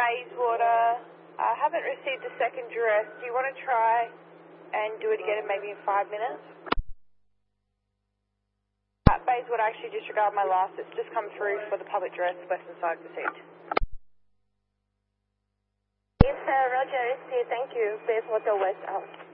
Bayswater. I haven't received the second duress. Do you want to try and do it again in maybe in 5 minutes? Bayswater, actually disregard my last. It's just come through for the public duress, western side received. It's Roger, thank you. Bayswater West out.